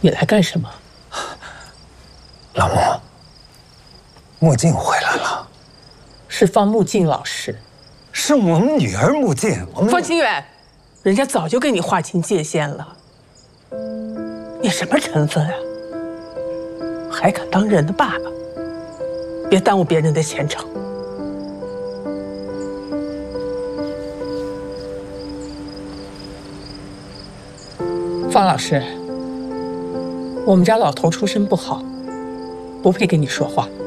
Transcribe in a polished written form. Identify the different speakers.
Speaker 1: 你来干什么？
Speaker 2: 老穆，穆静回来了。
Speaker 1: 是方木静老师，
Speaker 2: 是我们女儿穆静。
Speaker 1: 方清远，人家早就跟你划清界限了。你什么身份啊？还敢当人的爸爸？别耽误别人的前程。方老师，我们家老头出身不好，不配跟你说话。